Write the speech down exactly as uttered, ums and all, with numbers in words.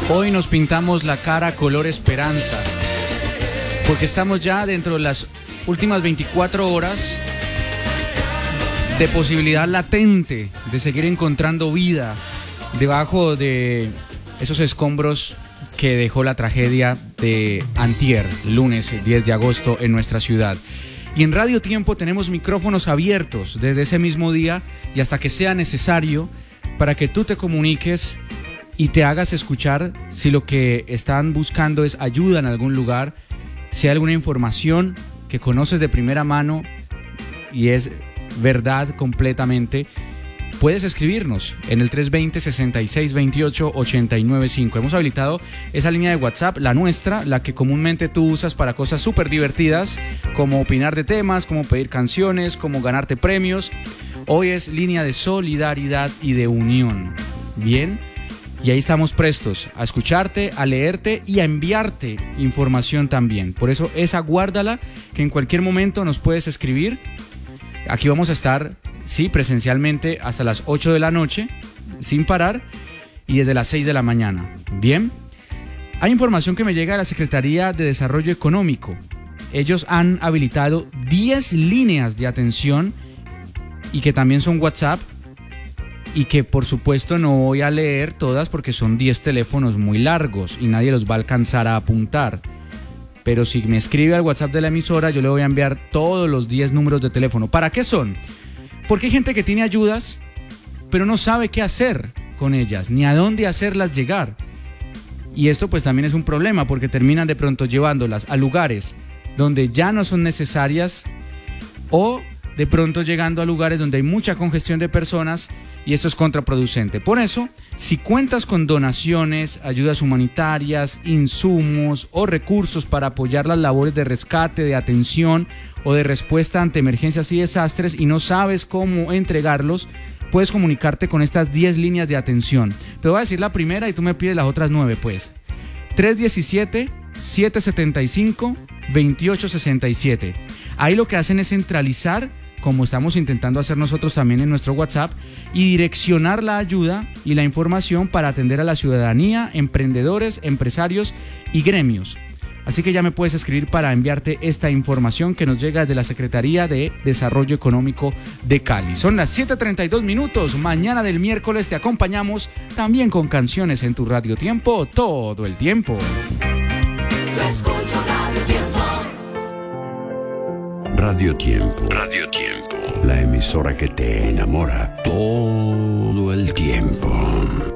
Hoy nos pintamos la cara color esperanza, porque estamos ya dentro de las últimas veinticuatro horas de posibilidad latente de seguir encontrando vida debajo de esos escombros que dejó la tragedia de antier, lunes diez de agosto, en nuestra ciudad. Y en Radio Tiempo tenemos micrófonos abiertos desde ese mismo día y hasta que sea necesario para que tú te comuniques y te hagas escuchar si lo que están buscando es ayuda en algún lugar, si hay alguna información que conoces de primera mano y es verdad completamente. Puedes escribirnos en el tres dos cero, seis seis dos ocho, ocho nueve cinco. Hemos habilitado esa línea de WhatsApp, la nuestra, la que comúnmente tú usas para cosas súper divertidas, como opinar de temas, como pedir canciones, como ganarte premios. Hoy es línea de solidaridad y de unión. Bien, y ahí estamos prestos a escucharte, a leerte y a enviarte información también. Por eso esa guárdala, que en cualquier momento nos puedes escribir. Aquí vamos a estar, sí, presencialmente hasta las ocho de la noche, sin parar, y desde las seis de la mañana. Bien, hay información que me llega de la Secretaría de Desarrollo Económico. Ellos han habilitado diez líneas de atención y que también son WhatsApp, y que por supuesto no voy a leer todas porque son diez teléfonos muy largos y nadie los va a alcanzar a apuntar. Pero si me escribe al WhatsApp de la emisora, yo le voy a enviar todos los diez números de teléfono. ¿Para qué son? Porque hay gente que tiene ayudas, pero no sabe qué hacer con ellas, ni a dónde hacerlas llegar. Y esto pues también es un problema, porque terminan de pronto llevándolas a lugares donde ya no son necesarias, o de pronto llegando a lugares donde hay mucha congestión de personas, y esto es contraproducente. Por eso, si cuentas con donaciones, ayudas humanitarias, insumos o recursos para apoyar las labores de rescate, de atención o de respuesta ante emergencias y desastres y no sabes cómo entregarlos, puedes comunicarte con estas diez líneas de atención. Te voy a decir la primera y tú me pides las otras nueve, pues. tres uno siete, siete siete cinco, dos ocho seis siete. Ahí lo que hacen es centralizar, como estamos intentando hacer nosotros también en nuestro WhatsApp, y direccionar la ayuda y la información para atender a la ciudadanía, emprendedores, empresarios y gremios. Así que ya me puedes escribir para enviarte esta información que nos llega desde la Secretaría de Desarrollo Económico de Cali. Son las siete treinta y dos minutos. Mañana del miércoles te acompañamos también con canciones en tu Radio Tiempo todo el tiempo. Yo escucho Radio Tiempo. Radio Tiempo. Radio Tiempo. La emisora que te enamora todo el tiempo.